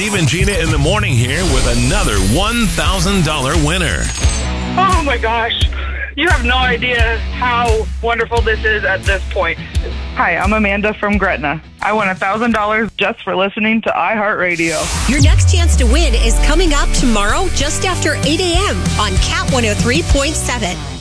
Steve and Gina in the morning here with another $1,000 winner. Oh my gosh. You have no idea how wonderful this is at this point. Hi, I'm Amanda from Gretna. I won $1,000 just for listening to iHeartRadio. Your next chance to win is coming up tomorrow just after 8 a.m. on Cat 103.7.